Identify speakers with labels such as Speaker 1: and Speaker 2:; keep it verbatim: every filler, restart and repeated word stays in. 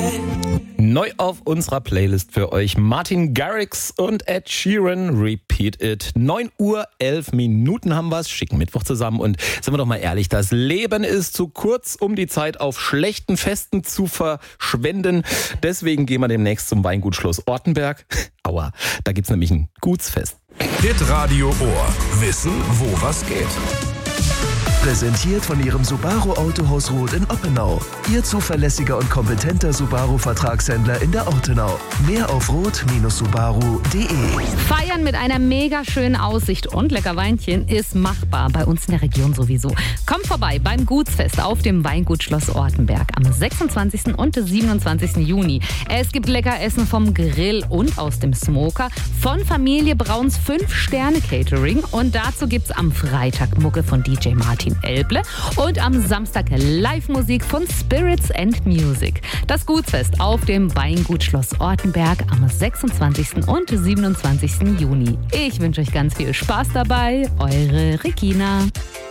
Speaker 1: Neu auf unserer Playlist für euch Martin Garrix und Ed Sheeran, Repeat It. neun Uhr elf Minuten haben wir's, schicken Mittwoch zusammen und sind wir doch mal ehrlich, das Leben ist zu kurz, um die Zeit auf schlechten Festen zu verschwenden. Deswegen gehen wir demnächst zum Weingut Schloss Ortenberg. Aua, da gibt's nämlich ein Gutsfest.
Speaker 2: Hitradio Ohr. Wissen, wo was geht.
Speaker 3: Präsentiert von Ihrem Subaru Autohaus Roth in Oppenau. Ihr zuverlässiger und kompetenter Subaru-Vertragshändler in der Ortenau. Mehr auf roth Bindestrich subaru punkt de.
Speaker 4: Feiern mit einer mega schönen Aussicht und lecker Weinchen ist machbar, bei uns in der Region sowieso. Kommt vorbei beim Gutsfest auf dem Weingut Schloss Ortenberg am sechsundzwanzigsten und siebenundzwanzigsten Juni. Es gibt lecker Essen vom Grill und aus dem Smoker, von Familie Brauns fünf Sterne Catering und dazu gibt's am Freitag Mucke von D J Martin Elble und am Samstag Live-Musik von Spirits and Music. Das Gutsfest auf dem Weingut Schloss Ortenberg am sechsundzwanzigsten und siebenundzwanzigsten Juni. Ich wünsche euch ganz viel Spaß dabei. Eure Regina.